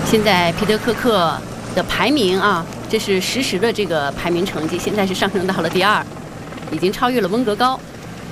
现在皮特科克的排名啊，这是实时的这个排名成绩，现在是上升到了第2，已经超越了温格高。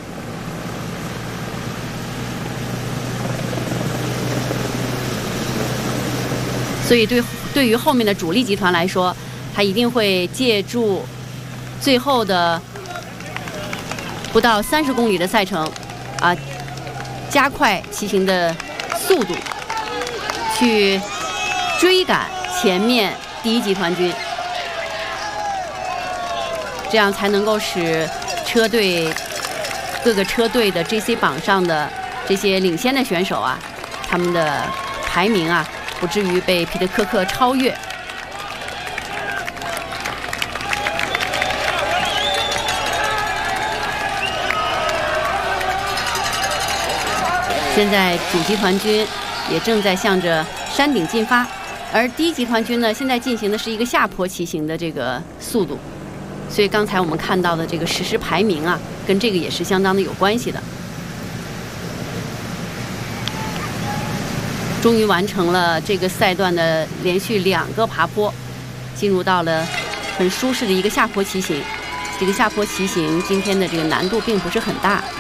所以对于后面的主力集团来说，他一定会借助最后的不到30公里的赛程，啊，加快骑行的速度，去追赶前面第1集团军，这样才能够使各个车队的 GC 榜上的这些领先的选手啊，他们的排名啊，不至于被皮特科克超越。现在主集团军也正在向着山顶进发，而第1集团军呢，现在进行的是一个下坡骑行的这个速度，所以刚才我们看到的这个实时排名啊，跟这个也是相当的有关系的。终于完成了这个赛段的连续2个爬坡，进入到了很舒适的一个下坡骑行。这个下坡骑行今天的这个难度并不是很大。